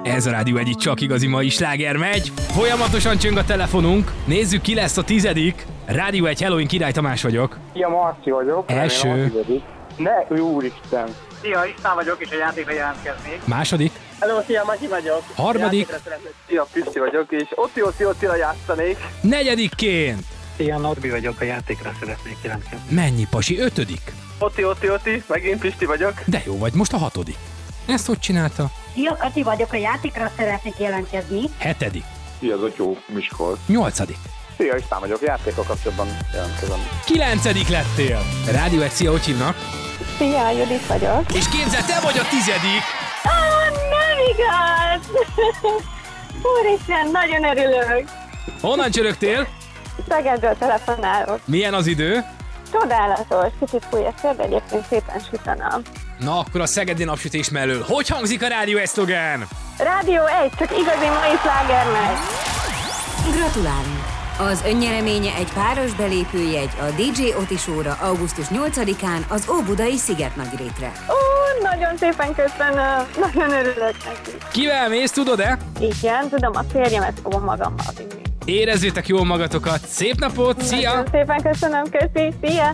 Ez a Rádió egyik csak igazi mai sláger megy. Folyamatosan csöng a telefonunk. Nézzük, ki lesz a 10. Rádió egy Halloween, Király Tamás vagyok. Szia, Marci vagyok. Első. Ne, úristen. Szia, István vagyok, és a játékra jelentkeznék. Második. Hello, szia, Matyi vagyok. Harmadik. Szia, Pisti vagyok, és Ottila játszanék. Negyedikként. Szia, Norbi vagyok, a játékra szeretnék jelentkezni. Mennyi, pasi? 5. Oti, megint Pisti vagyok. De jó vagy, most a 6. Ezt hogy csinálta? Szia, Kati vagyok, a játékra szeretnék jelentkezni. 7. Szia, Zotyó, Miskolc. 8. Szia, István vagyok, játékkal kapcsolatban jelentkezem. 9. lettél. Rádió egy, szia, hogy hívnak? Szia, Judit vagyok. És képzeld, te vagy a 10. Nem igaz! Úristen, nagyon örülök. Honnan csörögtél? Szegedről telefonálok. Milyen az idő? Csodálatos, kicsit fúj a szél, de egyébként szépen süt a nap. Na, akkor a szegedi napsütés mellől. Hogy hangzik a Rádió egy szlogán? Rádió 1, csak igazi mai sláger megy. Gratulálunk! Az önnyereménye egy páros belépőjegy a DJ Oti Show-ra augusztus 8-án az Óbudai Szigetnagyrétre. Nagyon szépen köszönöm, nagyon örülök neki. Kivel mész, tudod-e? Igen, tudom, a férjemet fogom magammal vinni. Érezzétek jól magatokat, szép napot, szia! Nagyon szépen köszönöm, köszi, szia!